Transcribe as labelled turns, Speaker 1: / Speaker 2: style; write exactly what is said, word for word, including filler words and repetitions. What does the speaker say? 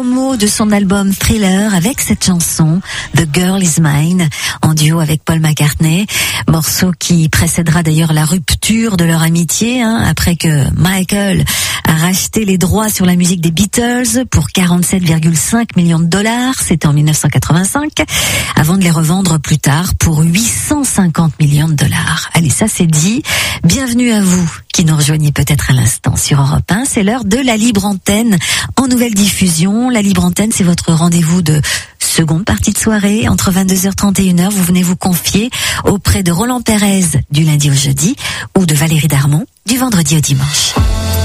Speaker 1: Mot de son album Thriller avec cette chanson The Girl Is Mine en duo avec Paul McCartney, morceau qui précédera d'ailleurs la rupture de leur amitié hein, après que Michael a racheté les droits sur la musique des Beatles pour quarante-sept virgule cinq millions de dollars, c'était en dix-neuf cent quatre-vingt-cinq, avant de les revendre plus tard pour huit cent cinquante millions de dollars. Allez, ça c'est dit. Bienvenue à vous qui nous rejoignez peut-être à l'instant sur Europe un, c'est l'heure de la libre antenne en nouvelle diffusion. La libre antenne, c'est votre rendez-vous de seconde partie de soirée. Entre vingt-deux heures trente et une heures, vous venez vous confier auprès de Roland Pérez du lundi au jeudi ou de Valérie Darmon du vendredi au dimanche.